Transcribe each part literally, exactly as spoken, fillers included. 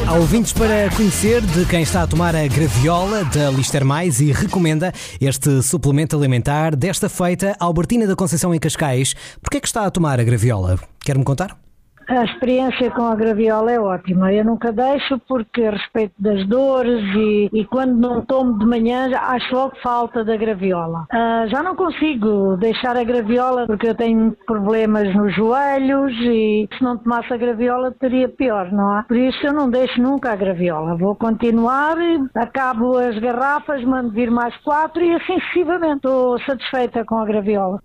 Há ouvintes para conhecer de quem está a tomar a graviola da Lister Mais e recomenda este suplemento alimentar. Desta feita, Albertina da Conceição em Cascais. Porquê é que está a tomar a graviola? Quer-me contar? A experiência com a graviola é ótima. Eu nunca deixo porque a respeito das dores e, e quando não tomo de manhã acho logo falta da graviola. Uh, já não consigo deixar a graviola porque eu tenho problemas nos joelhos e se não tomasse a graviola teria pior, não é? Por isso eu não deixo nunca a graviola. Vou continuar, acabo as garrafas, mando vir mais quatro e assim sucessivamente. Estou satisfeita com a graviola.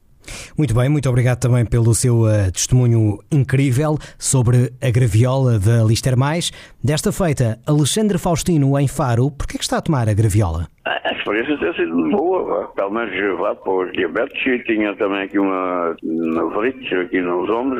Muito bem, muito obrigado também pelo seu uh, testemunho incrível sobre a graviola da Lister Mais. Desta feita, Alexandre Faustino em Faro, porquê é que está a tomar a graviola? A experiência tem sido boa, pelo menos vá para os diabetes e tinha também aqui uma nevrite aqui nos ombros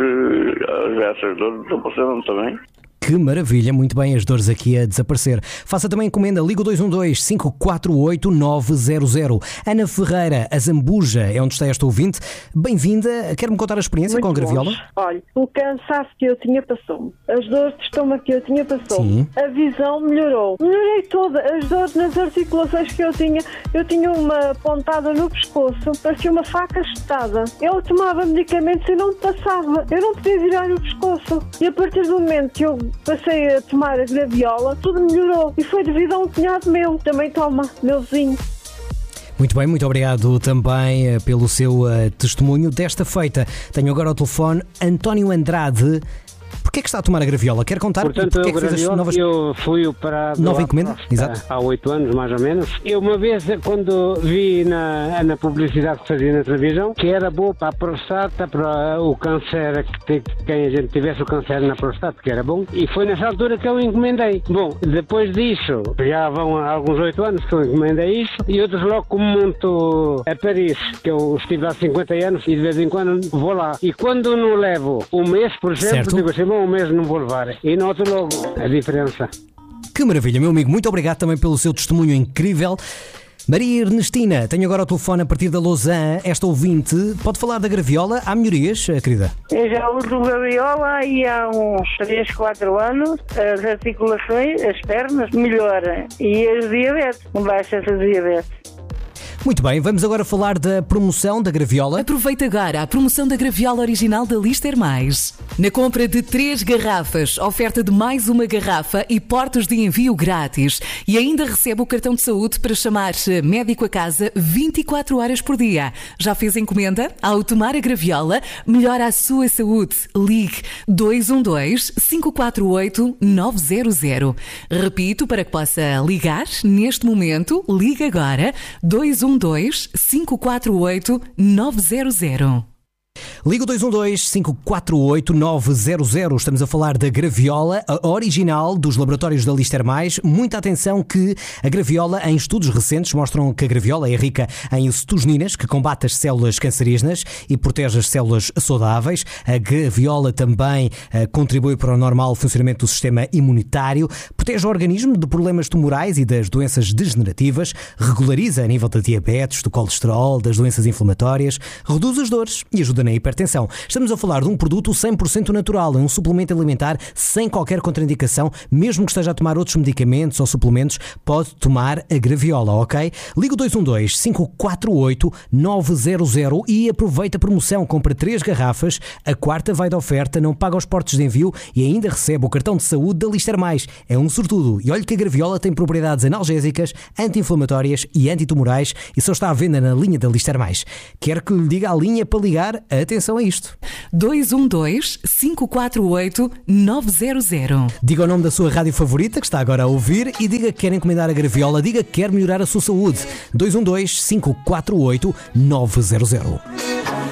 e essas dores desapareceram também. Que maravilha, muito bem, as dores aqui a desaparecer. Faça também encomenda, liga o dois um dois, cinco quatro oito, nove zero zero. Ana Ferreira, a Zambuja, é onde está esta ouvinte. Bem-vinda, quer-me contar a experiência muito com a graviola? Bons. Olha, o cansaço que eu tinha passou, as dores de estômago que eu tinha passou, Sim. a visão melhorou. Melhorei toda, as dores nas articulações que eu tinha. Eu tinha uma pontada no pescoço, parecia uma faca espetada. Eu tomava medicamentos e não me passava. Eu não podia virar o pescoço. E a partir do momento que eu passei a tomar a graviola, tudo melhorou. E foi devido a um cunhado meu. Também toma, meu vizinho. Muito bem, muito obrigado também pelo seu uh, testemunho. Desta feita, tenho agora ao telefone António Andrade. Porquê é que está a tomar a graviola? Quer contar? Portanto, é que fez as novas... eu fui operado nova encomenda? Exato. Há oito anos, mais ou menos. Eu uma vez, quando vi na, na publicidade que fazia na televisão, que era boa para a próstata, para o câncer, que quem a gente tivesse o câncer na próstata, que era bom, e foi nessa altura que eu encomendei. Bom, depois disso, já vão alguns oito anos que eu encomendei isso, e eu desloco muito a Paris, que eu estive há cinquenta anos, e de vez em quando vou lá. E quando não levo um mês, por exemplo, certo. digo assim, bom, um mês não vou levar. E noto logo a diferença. Que maravilha, meu amigo. Muito obrigado também pelo seu testemunho incrível. Maria Ernestina, tenho agora o telefone a partir da Lausanne. Esta ouvinte pode falar da graviola. Há melhorias, querida? Eu já uso graviola e há uns três, quatro anos as articulações, as pernas melhoram. E as diabetes, baixa-se a diabetes. Muito bem, vamos agora falar da promoção da graviola. Aproveita agora a promoção da graviola original da Lister Mais. Na compra de três garrafas, oferta de mais uma garrafa e portos de envio grátis. E ainda recebe o cartão de saúde para chamar médico a casa vinte e quatro horas por dia. Já fez encomenda? Ao tomar a graviola, melhora a sua saúde. Ligue dois um dois, cinco quatro oito, nove zero zero. Repito, para que possa ligar neste momento, ligue agora dois um dois, cinco quatro oito, nove zero zero. Liga o dois um dois, cinco quatro oito, nove zero zero. Estamos a falar da graviola, a original dos laboratórios da Lister Mais. Muita atenção que a graviola, em estudos recentes, mostram que a graviola é rica em cetosininas, que combate as células cancerígenas e protege as células saudáveis. A graviola também uh, contribui para o normal funcionamento do sistema imunitário, protege o organismo de problemas tumorais e das doenças degenerativas, regulariza a nível da diabetes, do colesterol, das doenças inflamatórias, reduz as dores e ajuda na hipertensão. Estamos a falar de um produto cem por cento natural, é um suplemento alimentar sem qualquer contraindicação, mesmo que esteja a tomar outros medicamentos ou suplementos, pode tomar a graviola, ok? Liga o dois um dois, cinco quatro oito, nove zero zero e aproveita a promoção, compra três garrafas, a quarta vai de oferta, não paga os portos de envio e ainda recebe o cartão de saúde da Lister Mais. É um sortudo. E olha que a graviola tem propriedades analgésicas, anti-inflamatórias e antitumorais e só está à venda na linha da Lister Mais. Quer que lhe diga a linha para ligar? Atenção a isto. dois um dois, cinco quatro oito, nove zero zero. Diga o nome da sua rádio favorita que está agora a ouvir e diga que quer encomendar a graviola, diga que quer melhorar a sua saúde. dois um dois, cinco quatro oito, nove zero zero.